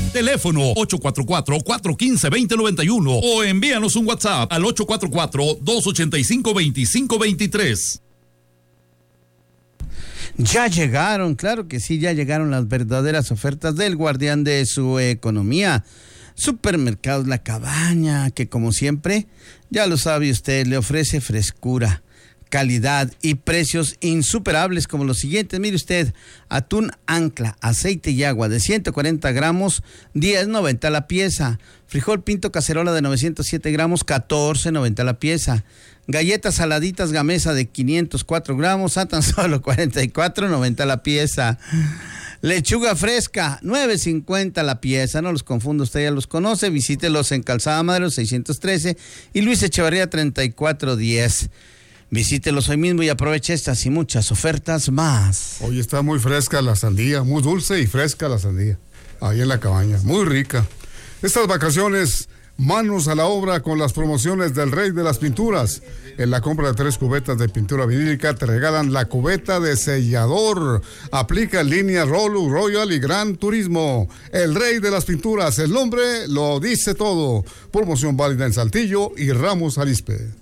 Teléfono 844-415-2091 o envíanos un WhatsApp al 844-285-2523. Ya llegaron, claro que sí, ya llegaron las verdaderas ofertas del guardián de su economía. Supermercados La Cabaña, que como siempre, ya lo sabe usted, le ofrece frescura, calidad y precios insuperables como los siguientes. Mire usted, atún Ancla, aceite y agua de 140 gramos, 10.90 la pieza. Frijol pinto cacerola de 907 gramos, 14.90 la pieza. Galletas saladitas Gamesa de 504 gramos, a tan solo 44.90 la pieza. Lechuga fresca, 9.50 la pieza, no los confunda, usted ya los conoce. Visítelos en Calzada Madero 613 y Luis Echevarría 3410. Visítelos hoy mismo y aproveche estas y muchas ofertas más. Hoy está muy fresca la sandía, muy dulce y fresca la sandía. Ahí en La Cabaña, muy rica. Estas vacaciones, manos a la obra con las promociones del Rey de las Pinturas. En la compra de 3 cubetas de pintura vinílica te regalan la cubeta de sellador. Aplica en línea Rolux, Royal y Gran Turismo. El Rey de las Pinturas, el nombre lo dice todo. Promoción válida en Saltillo y Ramos Arizpe.